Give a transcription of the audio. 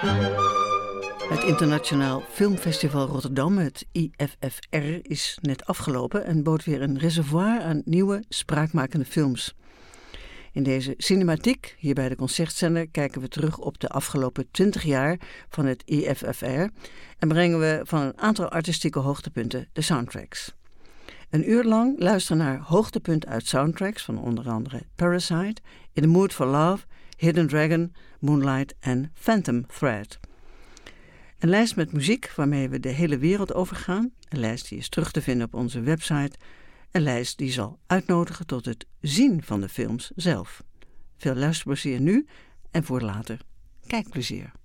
Het Internationaal Filmfestival Rotterdam, het IFFR, is net afgelopen en bood weer een reservoir aan nieuwe, spraakmakende films. In deze cinematiek, hier bij de Concertzender, kijken we terug op de afgelopen 20 jaar van het IFFR en brengen we van een aantal artistieke hoogtepunten de soundtracks. Een uur lang luisteren naar hoogtepunten uit soundtracks van onder andere Parasite, In the Mood for Love, Hidden Dragon, Moonlight en Phantom Thread. Een lijst met muziek waarmee we de hele wereld overgaan. Een lijst die is terug te vinden op onze website. Een lijst die zal uitnodigen tot het zien van de films zelf. Veel luisterplezier nu en voor later kijkplezier.